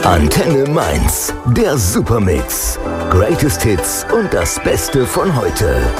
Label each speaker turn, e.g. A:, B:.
A: Antenne Mainz, der Supermix. Greatest Hits und das Beste von heute.